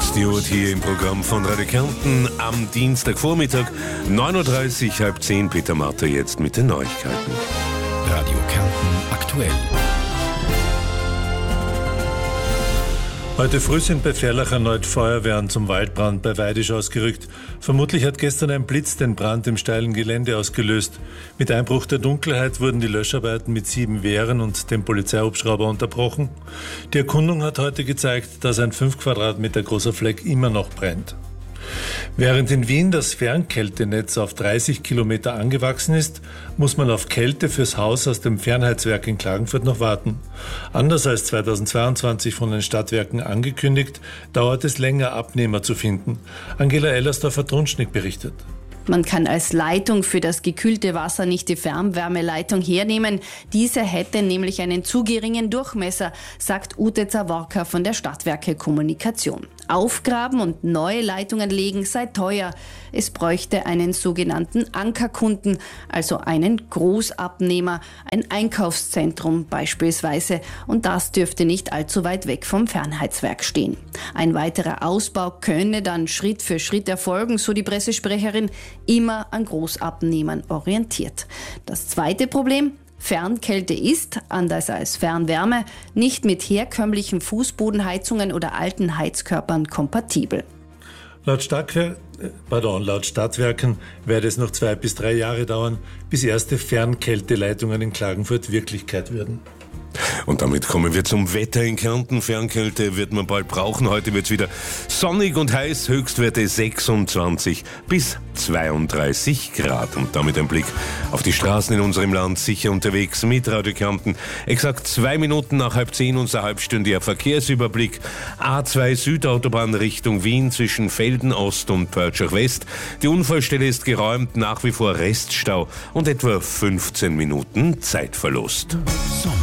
Rod Stewart hier im Programm von Radio Kärnten am Dienstagvormittag, 9.30 Uhr, halb 10. Peter Marter jetzt mit den Neuigkeiten. Radio Kärnten aktuell. Heute früh sind bei Ferlach erneut Feuerwehren zum Waldbrand bei Weidisch ausgerückt. Vermutlich hat gestern ein Blitz den Brand im steilen Gelände ausgelöst. Mit Einbruch der Dunkelheit wurden die Löscharbeiten mit 7 Wehren und dem Polizeihubschrauber unterbrochen. Die Erkundung hat heute gezeigt, dass ein 5 Quadratmeter großer Fleck immer noch brennt. Während in Wien das Fernkältenetz auf 30 Kilometer angewachsen ist, muss man auf Kälte fürs Haus aus dem Fernheizwerk in Klagenfurt noch warten. Anders als 2022 von den Stadtwerken angekündigt, dauert es länger, Abnehmer zu finden. Angela Ellersdorfer-Trunschnick berichtet. Man kann als Leitung für das gekühlte Wasser nicht die Fernwärmeleitung hernehmen. Diese hätte nämlich einen zu geringen Durchmesser, sagt Ute Zaworka von der Stadtwerke Kommunikation. Aufgraben und neue Leitungen legen sei teuer. Es bräuchte einen sogenannten Ankerkunden, also einen Großabnehmer, ein Einkaufszentrum beispielsweise. Und das dürfte nicht allzu weit weg vom Fernheizwerk stehen. Ein weiterer Ausbau könne dann Schritt für Schritt erfolgen, so die Pressesprecherin, immer an Großabnehmern orientiert. Das zweite Problem: Fernkälte ist, anders als Fernwärme, nicht mit herkömmlichen Fußbodenheizungen oder alten Heizkörpern kompatibel. Laut Stadtwerken werde es noch 2 bis 3 Jahre dauern, bis erste Fernkälteleitungen in Klagenfurt Wirklichkeit würden. Und damit kommen wir zum Wetter in Kärnten. Fernkälte wird man bald brauchen. Heute wird es wieder sonnig und heiß, Höchstwerte 26 bis 32 Grad. Und damit ein Blick auf die Straßen in unserem Land, sicher unterwegs mit Radio Kärnten. Exakt 2 Minuten nach halb 10 unser halbstündiger Verkehrsüberblick. A2 Südautobahn Richtung Wien zwischen Velden Ost und Pörtschach West. Die Unfallstelle ist geräumt, nach wie vor Reststau und etwa 15 Minuten Zeitverlust. Sommer.